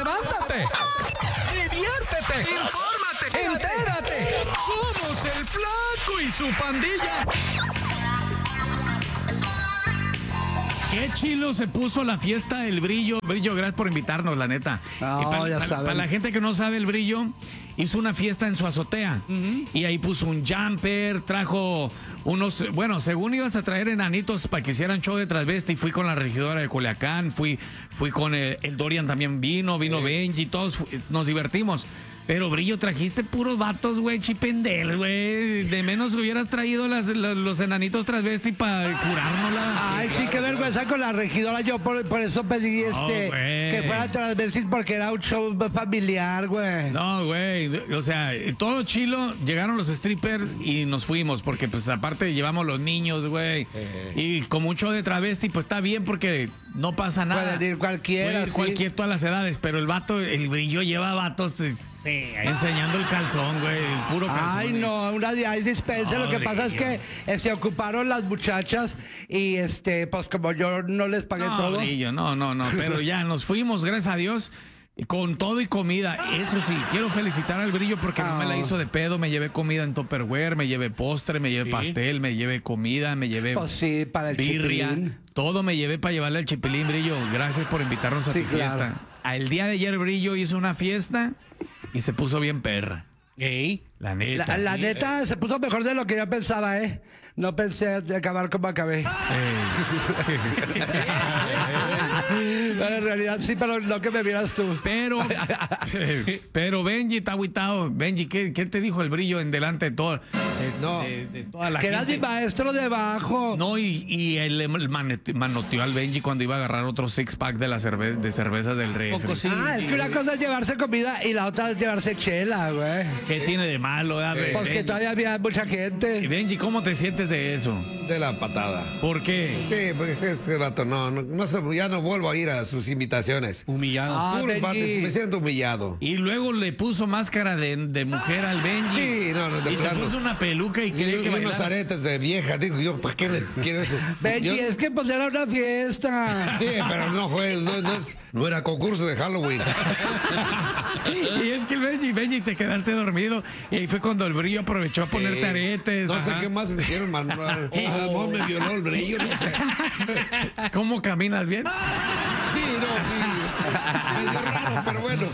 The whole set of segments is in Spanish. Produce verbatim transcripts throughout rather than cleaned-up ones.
levántate, diviértete, infórmate, entérate. Somos el Flaco y su pandilla. Qué chilo se puso la fiesta del Brillo. Brillo, gracias por invitarnos, la neta. No, y para, ya para, saben. para la gente que no sabe, el Brillo hizo una fiesta en su azotea. Uh-huh. Y ahí puso un jumper, trajo unos... Bueno, según ibas a traer enanitos para que hicieran show de transvesti, fui con la regidora de Culiacán, fui, fui con el, el Dorian también vino, vino sí. Benji, todos fu- nos divertimos. Pero, Brillo, trajiste puros vatos, güey, chipendel, güey. De menos hubieras traído las, los, los enanitos transvesti para curárnosla. Ay, sí, sí, qué vergüenza con la regidora. Yo por, por eso pedí este no, que fuera transvestis porque era un show familiar, güey. No, güey. O sea, todo chilo. Llegaron los strippers y nos fuimos porque, pues, aparte llevamos los niños, güey. Sí. Y con mucho de travesti, pues, está bien porque no pasa nada. Pueden ir cualquiera, Puede ir sí. cualquier, todas las edades. Pero el vato, el Brillo lleva vatos... Sí, enseñando el calzón, güey, el puro calzón. Ay, no, una de ahí dispense. No, Lo que pasa es que este, ocuparon las muchachas y este, pues como yo no les pagué no, todo. Brillo, no, no, no, pero ya nos fuimos, gracias a Dios, con todo y comida. Eso sí, quiero felicitar al Brillo porque oh. no me la hizo de pedo. Me llevé comida en Tupperware, me llevé postre, me llevé ¿Sí? pastel, me llevé comida, me llevé pues sí, para el birria. Chipilín. Todo me llevé para llevarle al Chipilín, Brillo. Gracias por invitarnos a sí, tu claro. fiesta. El día de ayer, Brillo hizo una fiesta y se puso bien perra. ¿Ey? La neta. La, la sí, neta eh. se puso mejor de lo que yo pensaba, ¿eh? No pensé de acabar como acabé. Eh. Pero en realidad sí, pero no que me vieras tú. Pero, pero Benji está agüitado. Benji, ¿qué, ¿qué te dijo el Brillo en delante de, todo, de, no. de, de toda la que gente? eras mi maestro de bajo. No, y, y él el manoteó al Benji cuando iba a agarrar otro six pack de la cerveza, de cerveza del refri. Sí, ah, es que una cosa es llevarse comida y la otra es llevarse chela, güey. ¿Qué tiene de malo? Eh, pues Benji? que todavía había mucha gente. Benji, ¿cómo te sientes de eso? De la patada. ¿Por qué? Sí, porque este rato no, no, no se, ya no vuelvo a ir a sus invitaciones. Humillado. Ah, Puros vatos, me siento humillado. Y luego le puso máscara de, de mujer al Benji. Sí, no, no, de y plano. te puso una peluca y, Y, quería que y unos bailara. aretes de vieja. Digo yo, ¿para qué le quiero eso? Benji, Yo- es que pues era una fiesta. Sí, pero no fue, no, no, es- no era concurso de Halloween. Y es que el Benji, Benji, te quedaste dormido. Y ahí fue cuando el Brillo aprovechó a ponerte Sí. aretes. No sé ajá. qué más me hicieron, man. A lo mejor me violó el Brillo, no sé. ¿Cómo caminas bien? Sí, no, sí. Medio raro, pero bueno.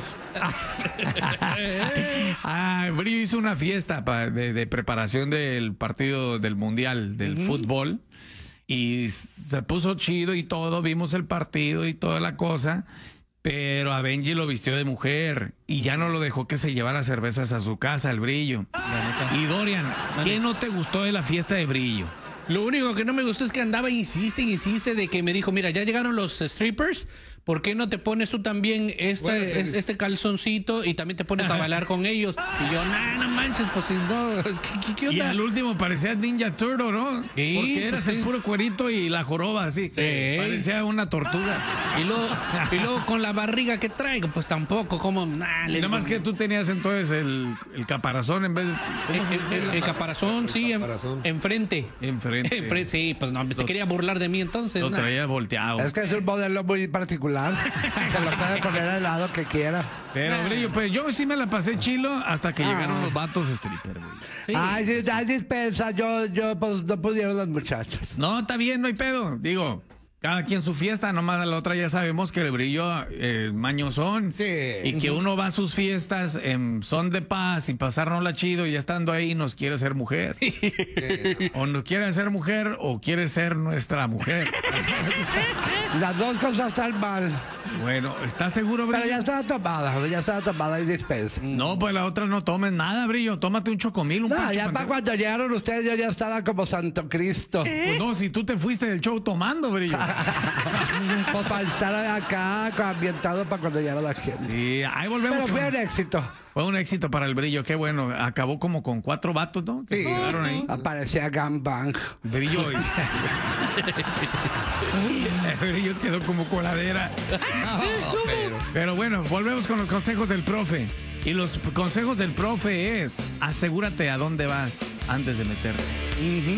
Ah, el Brillo hizo una fiesta pa- de, de preparación del partido del Mundial del uh-huh. fútbol. Y se puso chido y todo. Vimos el partido y toda la cosa. Pero a Benji lo vistió de mujer y ya no lo dejó que se llevara cervezas a su casa, el Brillo. Y Dorian, ¿qué no te gustó de la fiesta de Brillo? Lo único que no me gustó es que andaba, insiste, insiste de que me dijo, mira, ya llegaron los strippers, ¿por qué no te pones tú también este, Bueno, es- este calzoncito y también te pones a bailar con ellos? Y yo, nah, no manches, pues si no, ¿qué, qué, qué Y onda? al último parecía Ninja Turtle, ¿no? Sí, Porque eras pues sí. el puro cuerito y la joroba, así. Sí. Parecía una tortuga. Y luego, y luego con la barriga que traigo, pues tampoco, como, nah, Y le nada más que tú tenías entonces el, el caparazón en vez de... ¿cómo se El, dice? el- el caparazón, sí, en- caparazón. enfrente. Enfrente. Enfrente, sí, pues no, se quería burlar de mí entonces. Lo nah. traía volteado. Es que es un modelo muy particular. Se lo puede poner al lado que quiera. Pero, Brillo, pues yo sí me la pasé chilo hasta que Ah. llegaron los vatos stripper, güey. Sí. Ay, sí, ay, dispensa. Yo, yo, pues no pudieron las muchachas. No, está bien, no hay pedo. Digo, cada quien su fiesta, nomás a la otra ya sabemos que el Brillo es mañosón. Sí. Y que uno va a sus fiestas en son de paz y pasárnosla chido y ya estando ahí nos quiere ser mujer. O nos quiere ser mujer o quiere ser nuestra mujer. Las dos cosas están mal. Bueno, ¿estás seguro, Brillo? Pero ya estaba tomada, ya estaba tomada y dispensa. No, pues la otra no tomes nada, Brillo. Tómate un chocomil, un No, pancho ya para pantera. cuando llegaron ustedes yo ya estaba como Santo Cristo. Pues no, si tú te fuiste del show tomando, Brillo. Pues para estar acá ambientado para cuando llegara la gente. Sí, ahí volvemos. Pero fue con- un éxito. Fue un éxito para el Brillo, qué bueno. Acabó como con cuatro vatos, ¿no? Que Sí. se quedaron ahí. Aparecía Gambang. Brillo. El Brillo quedó como coladera. Pero... Pero bueno, volvemos con los consejos del profe. Y los consejos del profe es: asegúrate a dónde vas antes de meterte.